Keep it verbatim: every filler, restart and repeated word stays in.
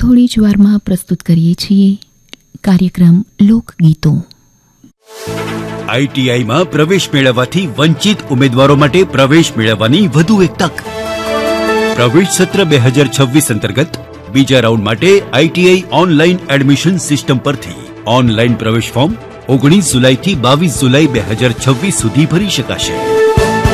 થોડી જ વારમાં પ્રસ્તુત કરીએ છીએ કાર્યક્રમ લોકગીતો. આઈટીઆઈમાં પ્રવેશ મેળવવાથી વંચિત ઉમેદવારો માટે પ્રવેશ મેળવવાની વધુ એક તક. પ્રવેશ સત્ર બે હજાર છવ્વીસ અંતર્ગત બીજા રાઉન્ડ માટે આઈટીઆઈ ઓનલાઈન એડમિશન સિસ્ટમ પરથી ઓનલાઈન પ્રવેશ ફોર્મ ઓગણીસ જુલાઈથી બાવીસ જુલાઈ બે હજાર છવ્વીસ સુધી ભરી શકાશે.